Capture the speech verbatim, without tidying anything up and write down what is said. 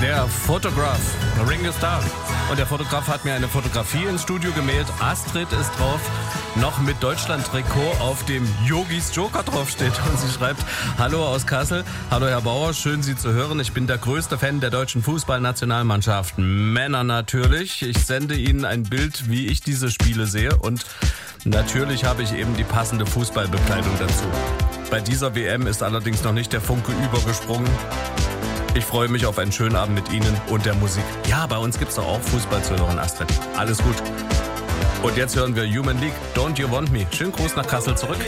Der Photograph, Ringo Starr. Und der Fotograf hat mir eine Fotografie ins Studio gemailt. Astrid ist drauf, noch mit Deutschland-Trikot, auf dem Yogis Joker draufsteht. Und sie schreibt, hallo aus Kassel, hallo Herr Bauer, schön Sie zu hören. Ich bin der größte Fan der deutschen Fußballnationalmannschaft. Männer natürlich. Ich sende Ihnen ein Bild, wie ich diese Spiele sehe. Und natürlich habe ich eben die passende Fußballbekleidung dazu. Bei dieser W M ist allerdings noch nicht der Funke übergesprungen. Ich freue mich auf einen schönen Abend mit Ihnen und der Musik. Ja, bei uns gibt's doch auch Fußball zu hören, Astrid. Alles gut. Und jetzt hören wir Human League, Don't You Want Me. Schönen Gruß nach Kassel zurück.